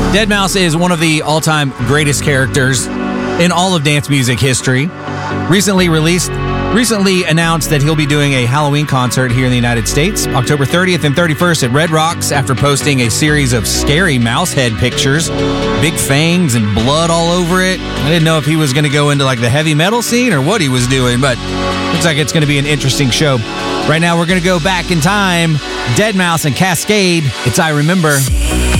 Deadmau5 is one of the all-time greatest characters in all of dance music history. Recently announced that he'll be doing a Halloween concert here in the United States, October 30th and 31st at Red Rocks, after posting a series of scary mouse head pictures, big fangs and blood all over it. I didn't know if he was going to go into like the heavy metal scene or what he was doing, but looks like it's going to be an interesting show. Right now, we're going to go back in time. Deadmau5 and Kaskade. It's I Remember.